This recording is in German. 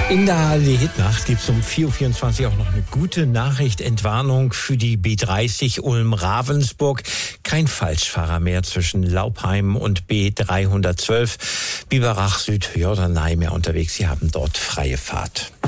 In der ARD-Hitnacht gibt es um 4.24 Uhr auch noch eine gute Nachricht, Entwarnung für die B30 Ulm-Ravensburg. Kein Falschfahrer mehr zwischen Laupheim und B312. Biberach Süd, Jorderney mehr unterwegs. Sie haben dort freie Fahrt.